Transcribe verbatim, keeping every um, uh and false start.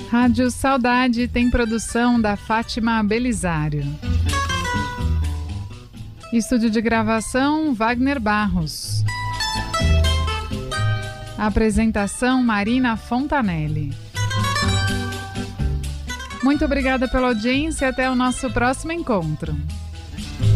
Rádio Saudade tem produção da Fátima Belisário. Estúdio de gravação Wagner Barros. Apresentação Marina Fontanelli. Muito obrigada pela audiência e até o nosso próximo encontro.